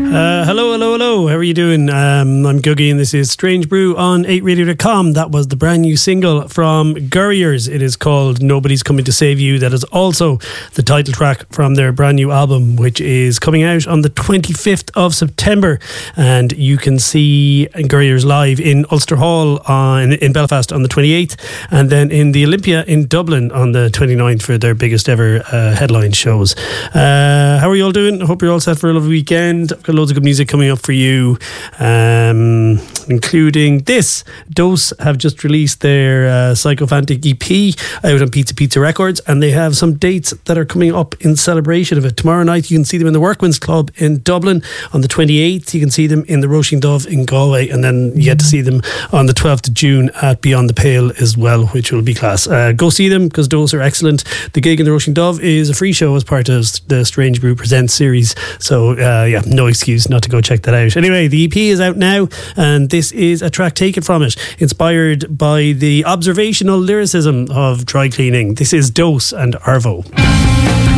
Hello. How are you doing? I'm Googie and this is Strange Brew on 8radio.com. That was the brand new single from Gurriers. It is called Nobody's Coming to Save You. That is also the title track from their brand new album, which is coming out on the 25th of September. And you can see Gurriers live in Ulster Hall in Belfast on the 28th, and then in the Olympia in Dublin on the 29th for their biggest ever headline shows. How are you all doing? I hope you're all set for a lovely weekend. I've got loads of good music coming up for you, including this. Dose have just released their Psychophantic EP out on Pizza Records, and they have some dates that are coming up in celebration of it. Tomorrow night you can see them in the Workman's Club in Dublin. On the 28th you can see them in the Roisin Dove in Galway, and then you get to see them on the 12th of June at Beyond the Pale as well, which will be class. Go see them because Dose are excellent. The gig in the Roisin Dove is a free show as part of the Strange Brew Presents series, so no excuse not to go check that out. Anyway, the EP is out now, and this is a track taken from it, inspired by the observational lyricism of dry cleaning. This is Dose and Arvo.